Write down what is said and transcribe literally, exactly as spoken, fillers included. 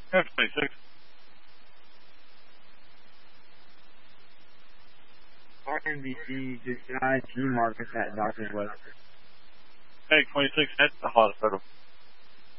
Yeah, twenty-six. R N B C, just guys, G Marcus at Doctor's West. Hey, twenty-six, that's the hospital.